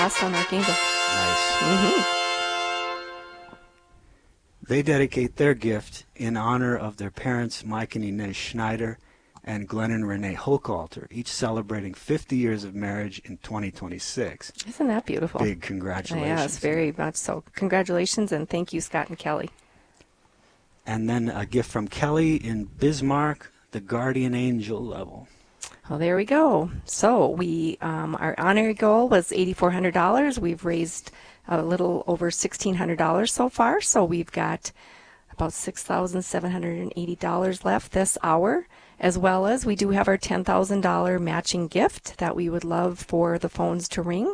on Archangel. Nice. Mm-hmm. They dedicate their gift in honor of their parents, Mike and Inez Schneider, and Glenn and Renee Hochhalter, each celebrating 50 years of marriage in 2026. Isn't that beautiful? Big congratulations. Yes, very much so. Congratulations, and thank you, Scott and Kelly. And then a gift from Kelly in Bismarck, the Guardian Angel level. Well, there we go. So we, our honorary goal was $8,400. We've raised a little over $1,600 so far. So we've got about $6,780 left this hour, as well as we do have our $10,000 matching gift that we would love for the phones to ring.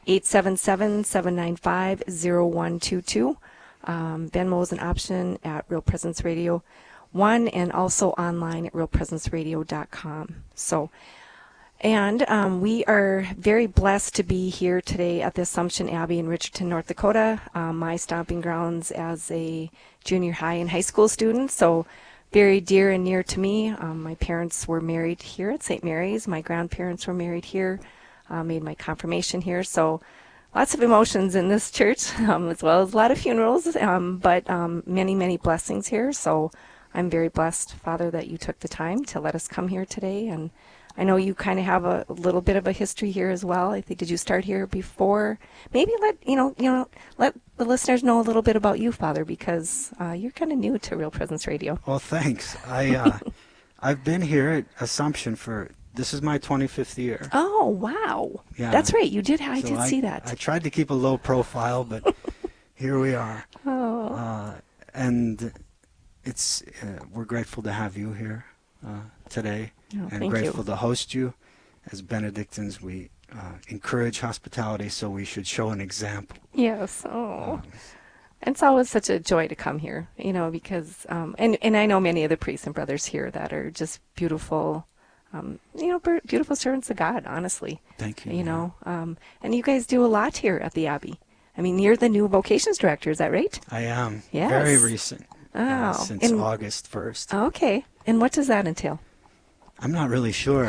877-795-0122. Venmo is an option at Real Presence Radio 1 and also online at realpresenceradio.com. So, and we are very blessed to be here today at the Assumption Abbey in Richardson, North Dakota, my stomping grounds as a junior high and high school student. So very dear and near to me. My parents were married here at St. Mary's. My grandparents were married here, made my confirmation here. So lots of emotions in this church, as well as a lot of funerals, but many, many blessings here. So I'm very blessed, Father, that you took the time to let us come here today. And I know you kind of have a little bit of a history here as well. I think, did you start here before? Maybe let let the listeners know a little bit about you, Father, because you're kind of new to Real Presence Radio. Well, thanks. I've been here at Assumption this is my 25th year. Oh, wow. Yeah. That's right. You did. I did see that. I tried to keep a low profile, but here we are. Oh. And it's we're grateful to have you here today, and grateful to host you. As Benedictines, we encourage hospitality, so we should show an example. Yes. Oh. It's always such a joy to come here, because and I know many of the priests and brothers here that are just beautiful. Beautiful servants of God, honestly. Thank you. And you guys do a lot here at the Abbey. I mean, you're the new vocations director, is that right? I am. Yes. Very recent. Oh. Since August 1st. Okay. And what does that entail? I'm not really sure.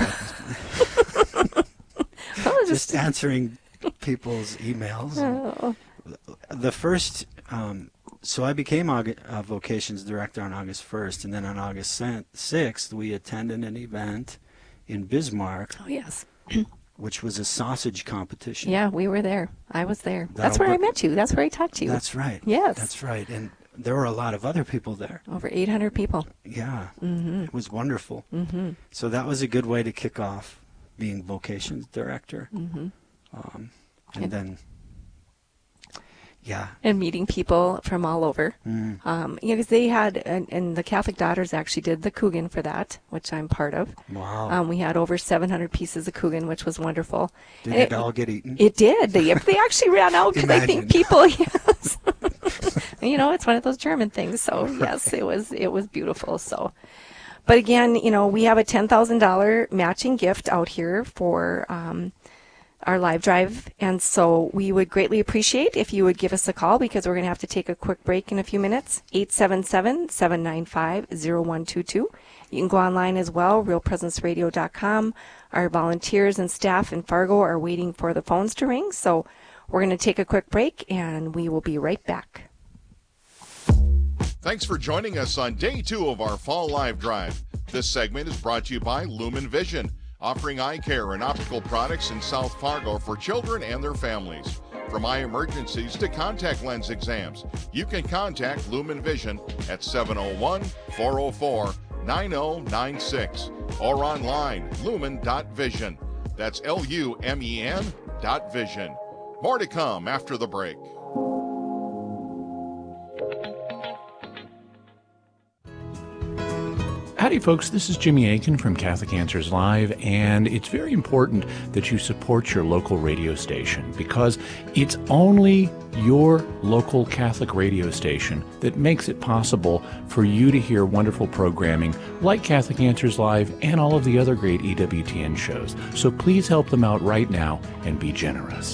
Well, just answering people's emails. Oh. The first, so I became a vocations director on August 1st, and then on August 6th, we attended an event in Bismarck. Oh, yes. Which was a sausage competition. Yeah, we were there. I was there. That's where I met you. That's where I talked to you. That's right. Yes. That's right. And there were a lot of other people there. Over 800 people. Yeah. Mm-hmm. It was wonderful. Mm-hmm. So that was a good way to kick off being vocations director. Mm-hmm. And then, yeah. And meeting people from all over. Because they had, and the Catholic Daughters actually did the Coogan for that, which I'm part of. Wow. We had over 700 pieces of Coogan, which was wonderful. Did it all get eaten? It did. They actually ran out because I think people, yes. It's one of those German things. So, yes, it was beautiful. So, but again, we have a $10,000 matching gift out here for our live drive, and so we would greatly appreciate if you would give us a call, because we're going to have to take a quick break in a few minutes. 877-795-0122. You can go online as well, realpresenceradio.com. Our volunteers and staff in Fargo are waiting for the phones to ring, so we're going to take a quick break, and we will be right back. Thanks for joining us on day 2 of our Fall Live Drive. This segment is brought to you by Lumen Vision, offering eye care and optical products in South Fargo for children and their families. From eye emergencies to contact lens exams, you can contact Lumen Vision at 701-404-9096 or online, lumen.vision. That's LUMEN.vision. More to come after the break. Howdy, folks. This is Jimmy Aiken from Catholic Answers Live, and it's very important that you support your local radio station, because it's only your local Catholic radio station that makes it possible for you to hear wonderful programming like Catholic Answers Live and all of the other great EWTN shows. So please help them out right now and be generous.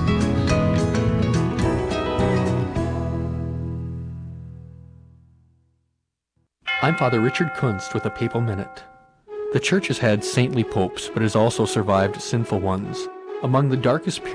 I'm Father Richard Kunst with a Papal Minute. The Church has had saintly popes, but has also survived sinful ones. Among the darkest